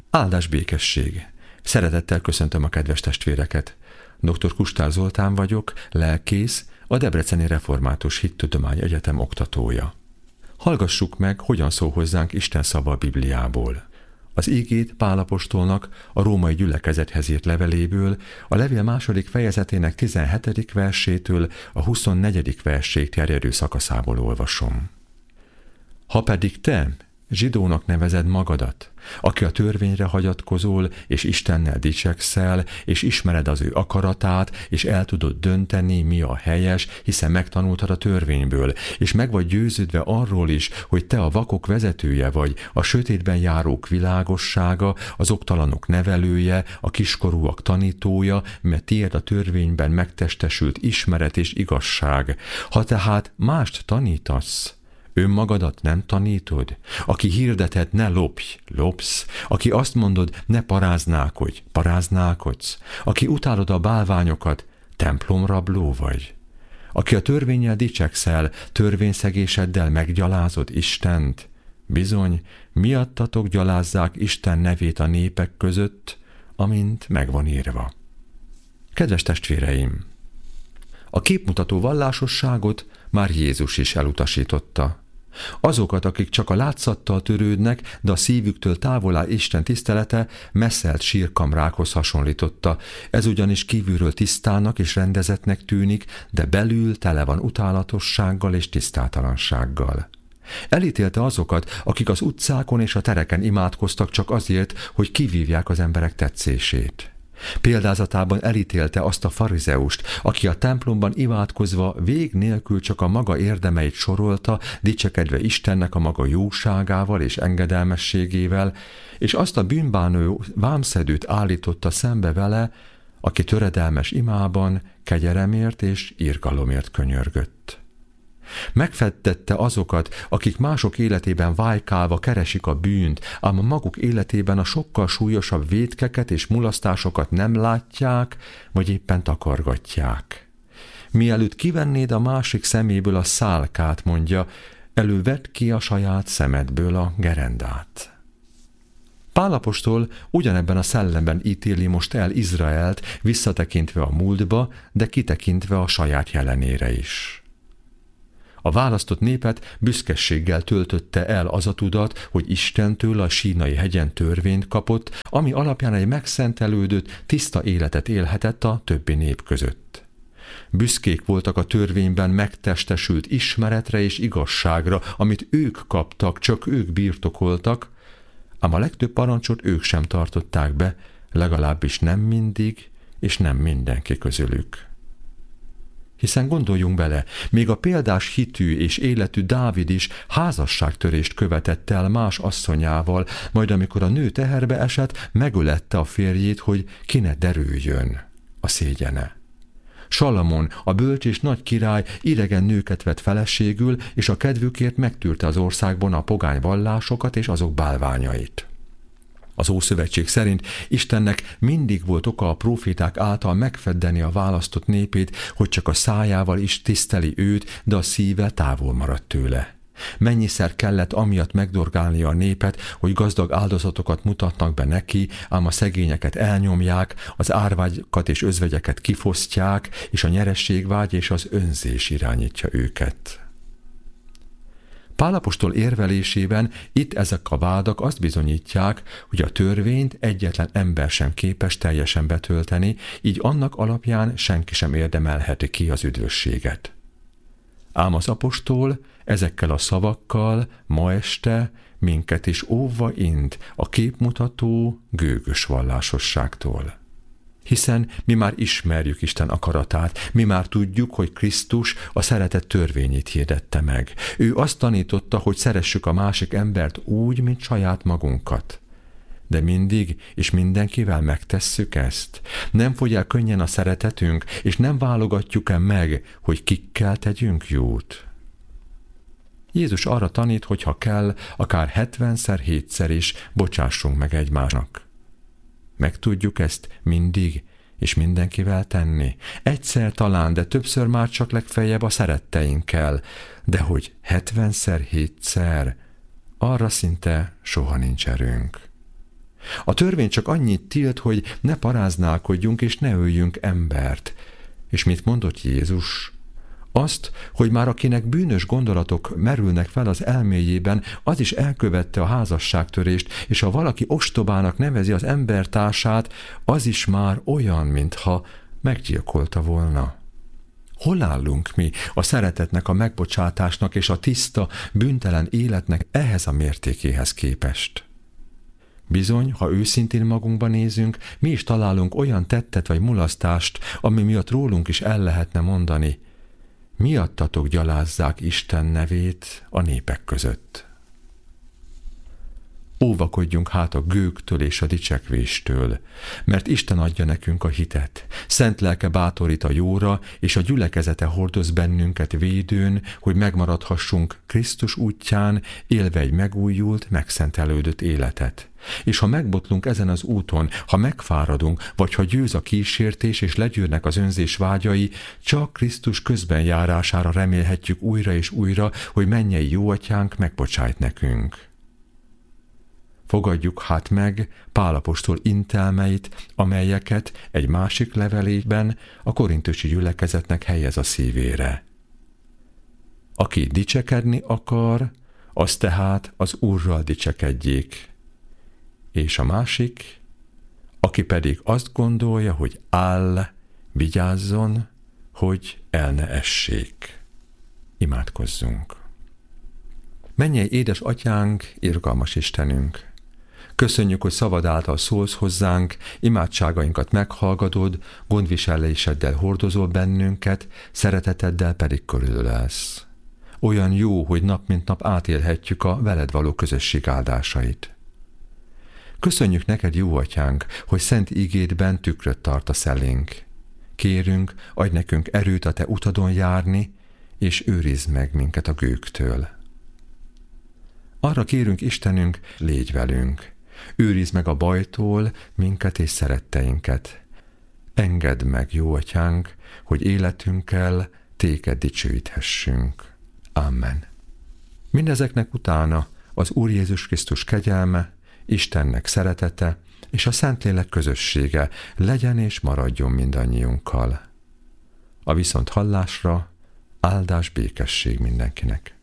Áldás békesség! Szeretettel köszöntöm a kedves testvéreket. Dr. Kustár Zoltán vagyok, lelkész, a Debreceni Református Hittudomány Egyetem oktatója. Hallgassuk meg, hogyan szól hozzánk Isten szava a Bibliából. Az ígét Pál apostolnak a római gyülekezethez írt leveléből, a levél második fejezetének 17. versétől a 24. verséig terjedő szakaszából olvasom. Ha pedig te, zsidónak nevezed magadat, aki a törvényre hagyatkozol, és Istennel dicsekszel, és ismered az ő akaratát, és el tudod dönteni, mi a helyes, hiszen megtanultad a törvényből, és meg vagy győződve arról is, hogy te a vakok vezetője vagy, a sötétben járók világossága, az oktalanok nevelője, a kiskorúak tanítója, mert tiéd a törvényben megtestesült ismeret és igazság. Ha tehát mást tanítasz, önmagadat nem tanítod? Aki hirdeted, ne lopj, lopsz. Aki azt mondod, ne paráználkodj, paráználkodsz. Aki utálod a bálványokat, templomrabló vagy. Aki a törvénnyel dicsekszel, törvényszegéseddel meggyalázod Istent, bizony, miattatok gyalázzák Isten nevét a népek között, amint megvan írva. Kedves testvéreim! A képmutató vallásosságot már Jézus is elutasította. Azokat, akik csak a látszattal törődnek, de a szívüktől távol áll Isten tisztelete, messzelt sírkamrákhoz hasonlította. Ez ugyanis kívülről tisztának és rendezetnek tűnik, de belül tele van utálatossággal és tisztátalansággal. Elítélte azokat, akik az utcákon és a tereken imádkoztak csak azért, hogy kivívják az emberek tetszését. Példázatában elítélte azt a farizeust, aki a templomban imádkozva vég nélkül csak a maga érdemeit sorolta, dicsekedve Istennek a maga jóságával és engedelmességével, és azt a bűnbánó vámszedőt állította szembe vele, aki töredelmes imában kegyelmért és irgalomért könyörgött. Megfettette azokat, akik mások életében vájkálva keresik a bűnt, ám a maguk életében a sokkal súlyosabb vétkeket és mulasztásokat nem látják, vagy éppen takargatják. Mielőtt kivennéd a másik szeméből a szálkát, mondja, elővedd ki a saját szemedből a gerendát. Pál apostol ugyanebben a szellemben ítéli most el Izraelt, visszatekintve a múltba, de kitekintve a saját jelenére is. A választott népet büszkeséggel töltötte el az a tudat, hogy Istentől a Sínai hegyen törvényt kapott, ami alapján egy megszentelődött, tiszta életet élhetett a többi nép között. Büszkék voltak a törvényben megtestesült ismeretre és igazságra, amit ők kaptak, csak ők birtokoltak, ám a legtöbb parancsot ők sem tartották be, legalábbis nem mindig, és nem mindenki közülük. Hiszen gondoljunk bele, még a példás hitű és életű Dávid is házasságtörést követett el más asszonyával, majd amikor a nő teherbe esett, megölette a férjét, hogy ki ne derüljön a szégyene. Salamon, a bölcs és nagy király idegen nőket vett feleségül, és a kedvükért megtűrte az országban a pogány vallásokat és azok bálványait. Az Ószövetség szerint Istennek mindig volt oka a próféták által megfeddeni a választott népét, hogy csak a szájával is tiszteli őt, de a szíve távol maradt tőle. Mennyiszer kellett amiatt megdorgálnia a népet, hogy gazdag áldozatokat mutatnak be neki, ám a szegényeket elnyomják, az árvágyakat és özvegyeket kifosztják, és a nyerességvágy és az önzés irányítja őket. Pál apostol érvelésében itt ezek a vádak azt bizonyítják, hogy a törvényt egyetlen ember sem képes teljesen betölteni, így annak alapján senki sem érdemelheti ki az üdvösséget. Ám az apostol ezekkel a szavakkal ma este minket is óvva int a képmutató, gőgös vallásosságtól. Hiszen mi már ismerjük Isten akaratát, mi már tudjuk, hogy Krisztus a szeretet törvényét hirdette meg. Ő azt tanította, hogy szeressük a másik embert úgy, mint saját magunkat. De mindig és mindenkivel megtesszük ezt. Nem fogy el könnyen a szeretetünk, és nem válogatjuk-e meg, hogy kikkel tegyünk jót. Jézus arra tanít, hogy ha kell, akár 70-szer, 7-szer is bocsássunk meg egymásnak. Meg tudjuk ezt mindig és mindenkivel tenni. Egyszer talán, de többször már csak legfeljebb a szeretteinkkel. De hogy 70-szer, 7-szer, arra szinte soha nincs erőnk. A törvény csak annyit tilt, hogy ne paráználkodjunk és ne öljünk embert. És mit mondott Jézus? Azt, hogy már akinek bűnös gondolatok merülnek fel az elméjében, az is elkövette a házasságtörést, és ha valaki ostobának nevezi az embertársát, az is már olyan, mintha meggyilkolta volna. Hol állunk mi a szeretetnek, a megbocsátásnak és a tiszta, bűntelen életnek ehhez a mértékéhez képest? Bizony, ha őszintén magunkba nézünk, mi is találunk olyan tettet vagy mulasztást, ami miatt rólunk is el lehetne mondani: miattatok gyalázzák Isten nevét a népek között. Óvakodjunk hát a gőgtől és a dicsekvéstől, mert Isten adja nekünk a hitet. Szent lelke bátorít a jóra, és a gyülekezete hordoz bennünket védőn, hogy megmaradhassunk Krisztus útján, élve egy megújult, megszentelődött életet. És ha megbotlunk ezen az úton, ha megfáradunk, vagy ha győz a kísértés és legyűrnek az önzés vágyai, csak Krisztus közbenjárására remélhetjük újra és újra, hogy mennyei jóatyánk megbocsájt nekünk. Fogadjuk hát meg Pál apostol intelmeit, amelyeket egy másik levelében a korintusi gyülekezetnek helyez a szívére. Aki dicsekedni akar, az tehát az Úrral dicsekedjék. És a másik, aki pedig azt gondolja, hogy áll, vigyázzon, hogy el ne essék. Imádkozzunk. Mennyei édes atyánk, irgalmas Istenünk! Köszönjük, hogy szavad által szólsz hozzánk, imádságainkat meghallgatod, gondviseléseddel hordozol bennünket, szereteteddel pedig körülölelsz. Olyan jó, hogy nap mint nap átélhetjük a veled való közösség áldásait. Köszönjük neked, jó atyánk, hogy szent ígédben tükröt tartasz elénk. Kérünk, adj nekünk erőt a te utadon járni, és őrizd meg minket a gőgtől. Arra kérünk, Istenünk, légy velünk. Őrizd meg a bajtól minket és szeretteinket. Engedd meg, jó atyánk, hogy életünkkel téged dicsőíthessünk. Amen. Mindezeknek utána az Úr Jézus Krisztus kegyelme, Istennek szeretete és a Szentlélek közössége legyen és maradjon mindannyiunkkal. A viszonthallásra áldás, békesség mindenkinek.